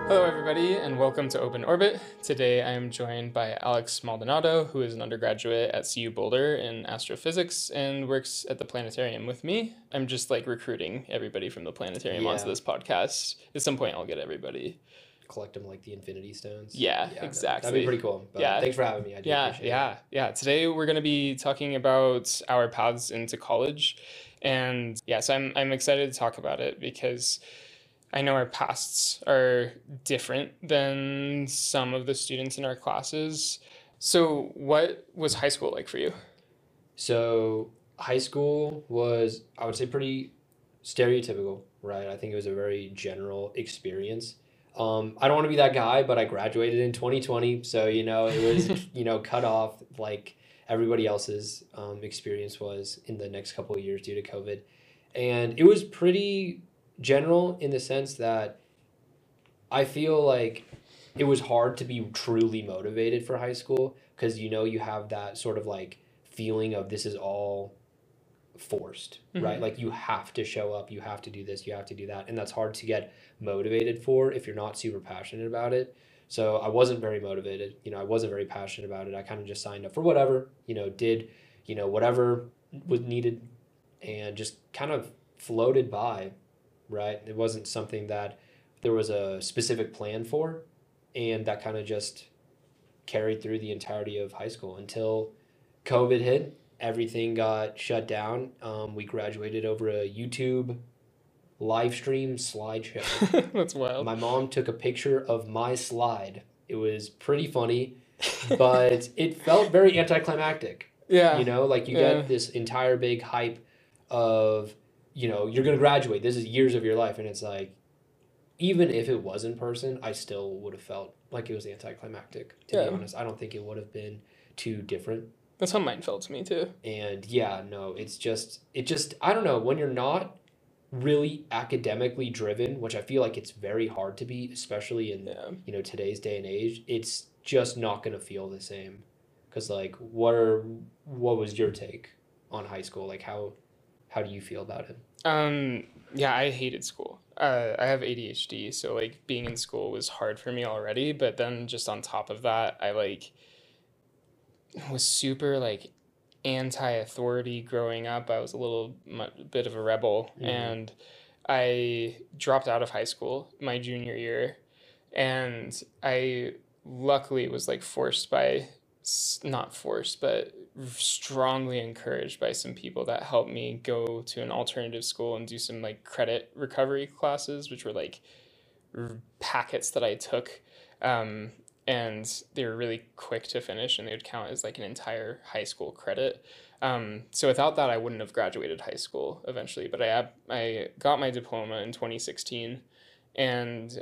Hello, everybody, and welcome to Open Orbit. Today I am joined by Alex Maldonado, who is an undergraduate at CU Boulder in astrophysics and works at the planetarium with me. I'm just like recruiting everybody from the planetarium onto Yeah. this podcast. At some point, I'll get everybody. Collect them like the Infinity Stones. Yeah, no, exactly. that'd be pretty cool. But Yeah. thanks for having me. I do appreciate it. Yeah. Today we're going to be talking about our paths into college. And yeah, so I'm excited to talk about it because I know our pasts are different than some of the students in our classes. So, what was high school like for you? So high school was, I would say, pretty stereotypical, right? I think it was a very general experience. I don't want to be that guy, but I graduated in 2020, so it was cut off like everybody else's experience was in the next couple of years due to COVID, and it was pretty general in the sense that I feel like it was hard to be truly motivated for high school because you have that sort of like feeling of this is all forced, right? Mhm. Like you have to show up, you have to do this, you have to do that, and that's hard to get motivated for if you're not super passionate about it. So I wasn't very motivated, I wasn't very passionate about it. I kind of just signed up for whatever, did, whatever was needed and just kind of floated by, right? It wasn't something that there was a specific plan for, and that kind of just carried through the entirety of high school until COVID hit. Everything got shut down. We graduated over a YouTube live stream slideshow. That's wild. My mom took a picture of my slide. It was pretty funny, but it felt very anticlimactic. Yeah. Like you Yeah. get this entire big hype of, you're going to graduate. This is years of your life. And it's like, even if it was in person, I still would have felt like it was anticlimactic, to Yeah. be honest. I don't think it would have been too different. That's how mine felt to me, too. And yeah, no, it just, I don't know, when you're not really academically driven, which I feel like it's very hard to be, especially in, Yeah. Today's day and age, it's just not going to feel the same. Because like, what was your take on high school? Like, how do you feel about it? Yeah, I hated school. I have ADHD, so like being in school was hard for me already. But then just on top of that, I like was super like anti-authority growing up. I was a little bit of a rebel, and I dropped out of high school my junior year, and I luckily was like forced by, not forced, but strongly encouraged by some people that helped me go to an alternative school and do some like credit recovery classes, which were like packets that I took. And they were really quick to finish, and they would count as like an entire high school credit. So without that, I wouldn't have graduated high school eventually. But I got my diploma in 2016, and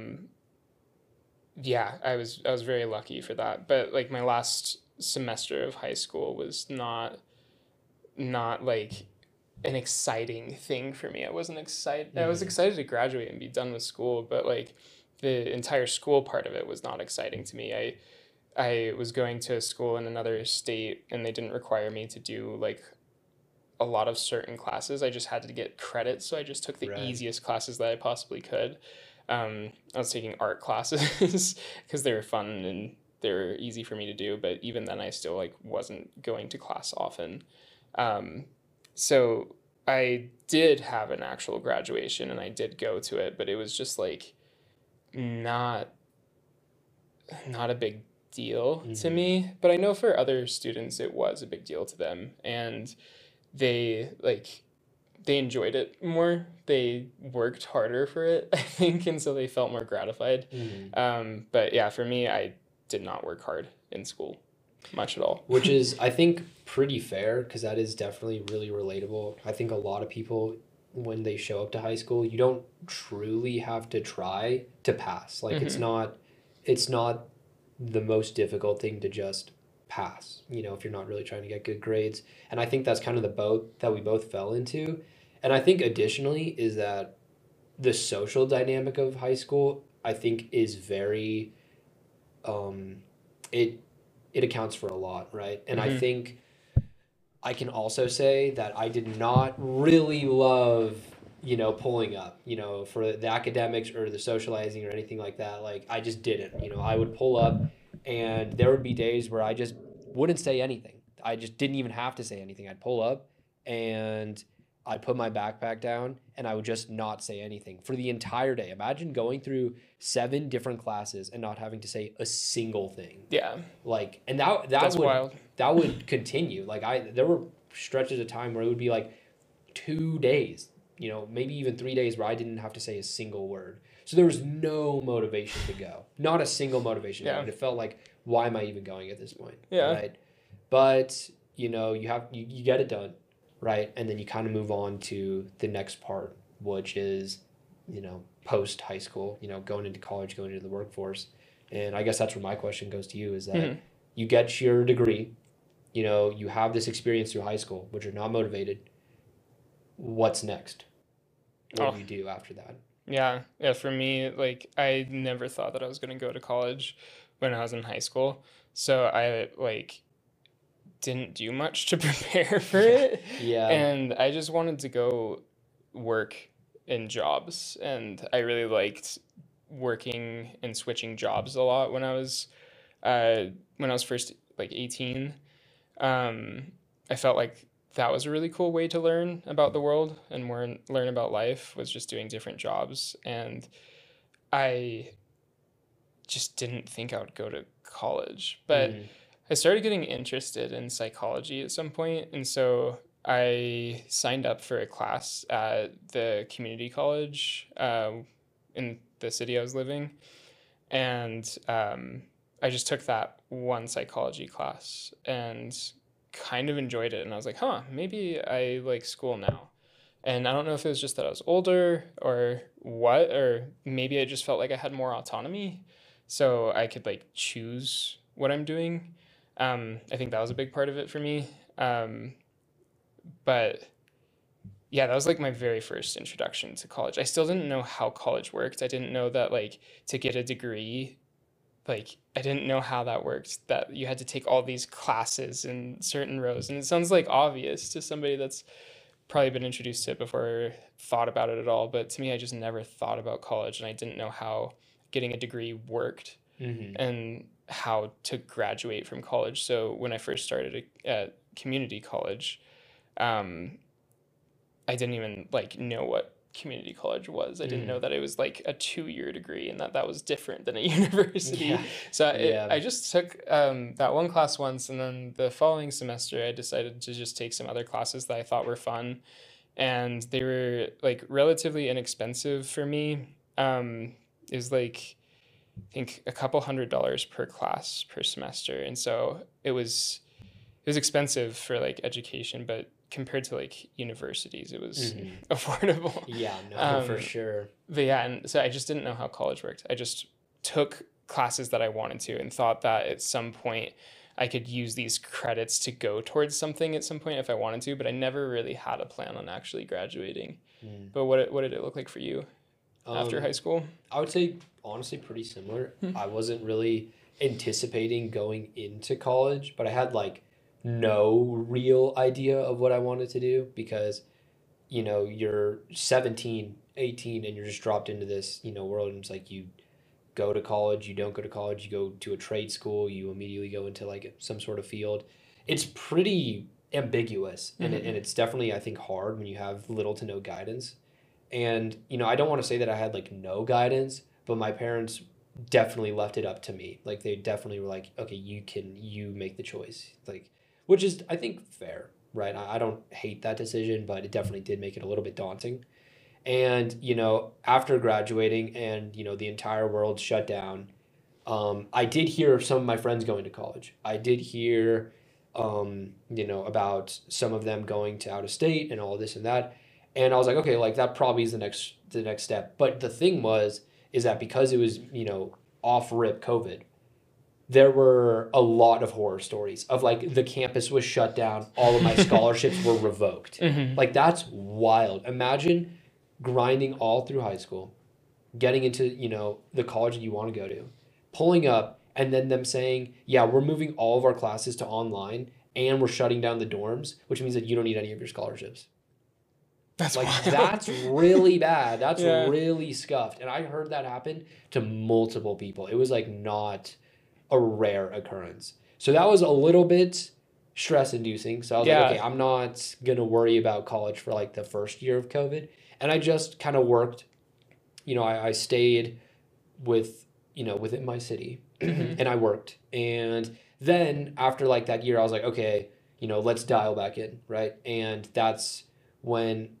yeah, I was very lucky for that. But like my last semester of high school was not like an exciting thing for me. I wasn't excited. I was excited to graduate and be done with school, but like the entire school part of it was not exciting to me. I was going to school in another state, and they didn't require me to do like a lot of certain classes. I just had to get credit, so I just took the Right. easiest classes that I possibly could. I was taking art classes because they were fun and they were easy for me to do, but even then I still like wasn't going to class often. So I did have an actual graduation and I did go to it, but it was just like not not a big deal to me. But I know for other students it was a big deal to them, and they like they enjoyed it more. They worked harder for it, I think, and so they felt more gratified. But yeah, for me, I did not work hard in school much at all. Which is, I think, pretty fair because that is definitely really relatable. I think a lot of people, when they show up to high school, you don't truly have to try to pass. Like it's not the most difficult thing to just pass, if you're not really trying to get good grades. And I think that's kind of the boat that we both fell into. And I think additionally is that the social dynamic of high school, I think, is very it it accounts for a lot, right? And I think I can also say that I did not really love pulling up, for the academics or the socializing or anything like that. Like I just didn't, I would pull up and there would be days where I just wouldn't say anything. I just didn't even have to say anything. I'd pull up and I'd put my backpack down and I would just not say anything for the entire day. Imagine going through 7 different classes and not having to say a single thing. Yeah. Like, and that's wild. That would continue. Like there were stretches of time where it would be like 2 days, maybe even 3 days where I didn't have to say a single word. So there was no motivation to go. Not a single motivation to go. And it felt like, why am I even going at this point? Yeah. Right. But, you get it done. Right. And then you kind of move on to the next part, which is, post high school, going into college, going into the workforce. And I guess that's where my question goes to you is that you get your degree, you have this experience through high school, but you're not motivated. What's next? What do you do after that? Yeah. Yeah. For me, like, I never thought that I was going to go to college when I was in high school. So I, like, didn't do much to prepare for it. Yeah. And I just wanted to go work in jobs. And I really liked working and switching jobs a lot when I was first like 18. I felt like that was a really cool way to learn about the world and learn about life, was just doing different jobs. And I just didn't think I would go to college, but I started getting interested in psychology at some point, and so I signed up for a class at the community college in the city I was living, and I just took that one psychology class and kind of enjoyed it, and I was like, maybe I like school now. And I don't know if it was just that I was older or what, or maybe I just felt like I had more autonomy, so I could like choose what I'm doing. I think that was a big part of it for me. But yeah, that was like my very first introduction to college. I still didn't know how college worked. I didn't know that like to get a degree, like I didn't know how that worked, that you had to take all these classes in certain rows. And it sounds like obvious to somebody that's probably been introduced to it before, or thought about it at all. But to me, I just never thought about college, and I didn't know how getting a degree worked. And how to graduate from college. So when I first started at community college, I didn't even like know what community college was. I didn't know that it was like a 2-year degree and that was different than a university. Yeah. So I just took that one class once, and then the following semester I decided to just take some other classes that I thought were fun, and they were like relatively inexpensive for me. It was like, I think a couple $100 per class per semester. And so it was expensive for like education, but compared to like universities, it was affordable. Yeah, no, for sure. But yeah, and so I just didn't know how college worked. I just took classes that I wanted to and thought that at some point I could use these credits to go towards something at some point if I wanted to, but I never really had a plan on actually graduating. But what did it look like for you after high school? I would say honestly pretty similar. I wasn't really anticipating going into college, but I had like no real idea of what I wanted to do because you're 17, 18 and you're just dropped into this world, and it's like you go to college, you don't go to college, you go to a trade school, you immediately go into like some sort of field. It's pretty ambiguous, and it's definitely, I think, hard when you have little to no guidance. And, I don't want to say that I had like no guidance, but my parents definitely left it up to me. Like they definitely were like, okay, you make the choice. Like, which is, I think, fair, right? I don't hate that decision, but it definitely did make it a little bit daunting. And, after graduating and, the entire world shut down, I did hear of some of my friends going to college. I did hear, about some of them going to out of state and all this and that. And I was like, okay, like that probably is the next step. But the thing is that because it was, off rip COVID, there were a lot of horror stories of like the campus was shut down. All of my scholarships were revoked. Like that's wild. Imagine grinding all through high school, getting into, the college that you want to go to, pulling up, and then them saying, yeah, we're moving all of our classes to online and we're shutting down the dorms, which means that you don't need any of your scholarships. That's Like wild. that's really bad. That's Yeah. really scuffed. And I heard that happen to multiple people. It was like not a rare occurrence. So that was a little bit stress inducing. So I was like, okay, Yeah. I'm not gonna worry about college for like the first year of COVID. And I just kind of worked, I stayed with, within my city Hmm. and I worked. And then after like that year, I was like, okay, let's dial back in, right? And that's when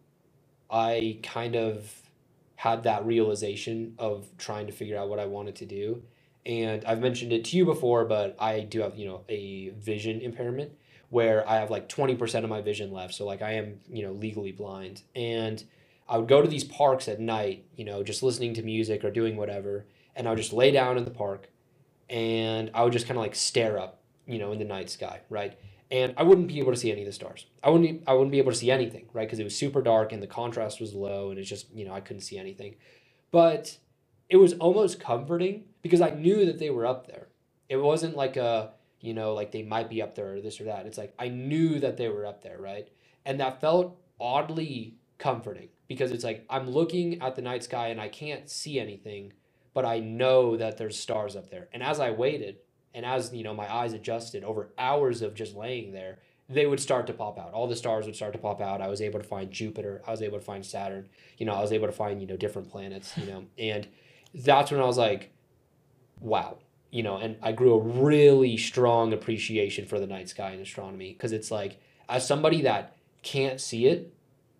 I kind of had that realization of trying to figure out what I wanted to do. And I've mentioned it to you before, but I do have, a vision impairment where I have like 20% of my vision left. So like I am, legally blind. And I would go to these parks at night, just listening to music or doing whatever. And I would just lay down in the park and I would just kind of like stare up, in the night sky, right? And I wouldn't be able to see any of the stars. I wouldn't be able to see anything, right? Because it was super dark and the contrast was low, and it's just I couldn't see anything. But it was almost comforting because I knew that they were up there. It wasn't like like they might be up there or this or that. It's like I knew that they were up there, right? And that felt oddly comforting because it's like I'm looking at the night sky and I can't see anything, but I know that there's stars up there. And as I waited, and as my eyes adjusted over hours of just laying there, they would start to pop out. All the stars would start to pop out. I was able to find Jupiter. I was able to find Saturn. I was able to find different planets. And that's when I was like, wow. And I grew a really strong appreciation for the night sky and astronomy because it's like, as somebody that can't see it,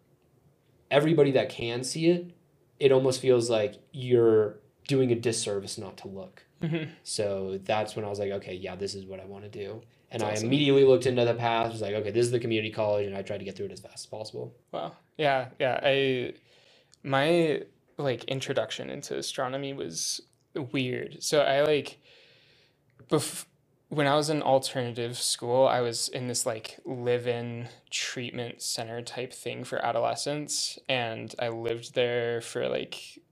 everybody that can see it, it almost feels like you're doing a disservice not to look. Hmm. So that's when I was like, okay, yeah, this is what I want to do. And It's I awesome. immediately looked into the path, was like, okay, this is the community college, and I tried to get through it as fast as possible. Wow. Yeah. Yeah. My like introduction into astronomy was weird. So I like bef when I was in alternative school, I was in this like live-in treatment center type thing for adolescents, and I lived there for like